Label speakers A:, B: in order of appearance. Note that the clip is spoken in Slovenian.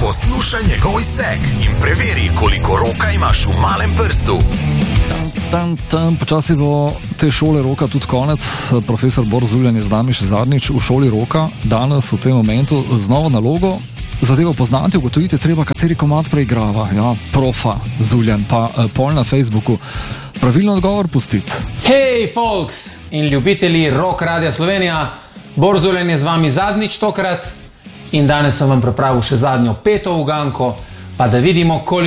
A: Poslušaj njegov izsek in preveri, koliko roka imaš v malem prstu.
B: Počasi bo te šole roka tudi konec. Profesor Bor Zuljan je z nami še zadnjič v šoli roka. Danes v tem momentu z novo nalogo. Zadevo poznate, ugotovite treba, kateri komad preigrava. Ja, profa Zuljan, pa pol na Facebooku. Pravilno odgovor pustiti.
C: Hej, folks in ljubitelji Rock Radia Slovenija. Bor Zuljan je z vami zadnjič tokrat in danes sem vam pripravil še zadnjo peto uganko, pa da vidimo, koliko